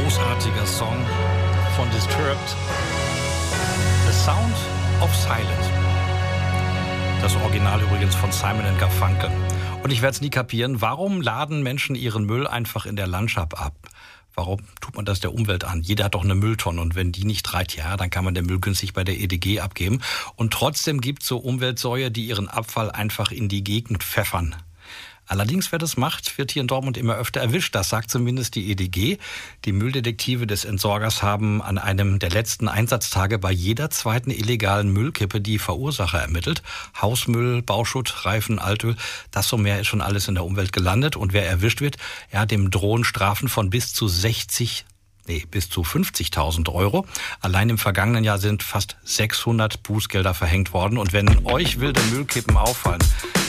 großartiger Song von Disturbed. The Sound of Silence. Das Original übrigens von Simon & Garfunkel. Und ich werde es nie kapieren, warum laden Menschen ihren Müll einfach in der Landschaft ab? Warum tut man das der Umwelt an? Jeder hat doch eine Mülltonne und wenn die nicht reicht, ja, dann kann man den Müll günstig bei der EDG abgeben. Und trotzdem gibt es so Umweltsäuer, die ihren Abfall einfach in die Gegend pfeffern. Allerdings, wer das macht, wird hier in Dortmund immer öfter erwischt. Das sagt zumindest die EDG. Die Mülldetektive des Entsorgers haben an einem der letzten Einsatztage bei jeder zweiten illegalen Müllkippe die Verursacher ermittelt. Hausmüll, Bauschutt, Reifen, Altöl, das und mehr ist schon alles in der Umwelt gelandet. Und wer erwischt wird, ja, dem drohen Strafen von bis zu 50.000 Euro. Allein im vergangenen Jahr sind fast 600 Bußgelder verhängt worden. Und wenn euch wilde Müllkippen auffallen,